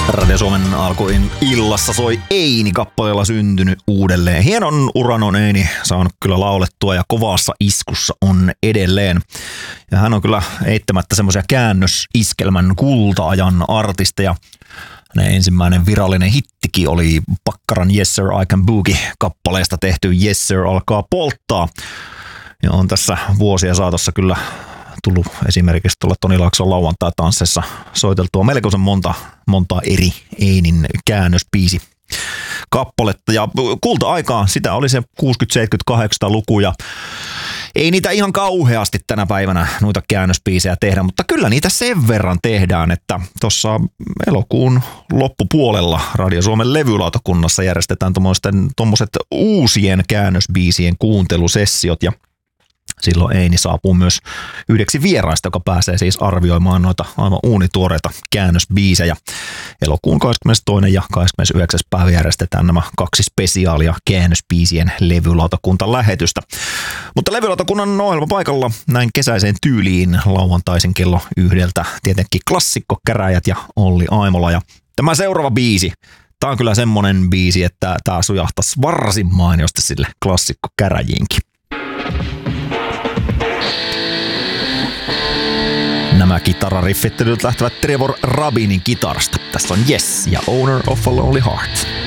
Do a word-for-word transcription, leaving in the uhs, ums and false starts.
Radio Suomen alkuin illassa soi Eini-kappaleella syntynyt uudelleen. Hienon uran on Eini saanut kyllä laulettua ja kovassa iskussa on edelleen. Ja hän on kyllä eittämättä semmoisia käännösiskelmän kulta-ajan artisteja. Hänen ensimmäinen virallinen hittikin oli Pakkaran Yes Sir I Can Boogie-kappaleesta tehty Yes Sir alkaa polttaa. Ja on tässä vuosia saatossa kyllä tullut esimerkiksi tuolla Toni Laakson lauantai-tansseissa soiteltua melkoisen monta, monta eri Einin käännöspiisi kappaletta. Ja kulta-aikaa, sitä oli se kuusikymmentä, seitsemänkymmentä, kahdeksankymmentäluku ja ei niitä ihan kauheasti tänä päivänä noita käännöspiisejä tehdä, mutta kyllä niitä sen verran tehdään, että tuossa elokuun loppupuolella Radio Suomen levylautakunnassa järjestetään tuommoiset uusien käännösbiisien kuuntelusessiot ja silloin Eini saapuu myös yhdeksi vieraista, joka pääsee siis arvioimaan noita aivan uunituoreita käännösbiisejä. Elokuun kahdeskymmenestoinen ja kahdeskymmenesyhdeksäs päivä järjestetään nämä kaksi spesiaalia käännösbiisien levylautakunta lähetystä. Mutta levylautakunnan ohjelma paikalla näin kesäiseen tyyliin lauantaisin kello yhdeltä tietenkin klassikkokäräjät ja Olli Aimola. Ja tämä seuraava biisi, tämä on kyllä semmonen biisi, että tämä sujahtaisi varsin mainiosti sille klassikkokäräjiinkin. Nämä kitarariffittelyt lähtevät Trevor Rabinin kitarasta. Tässä on Yes ja Owner of a Lonely Heart.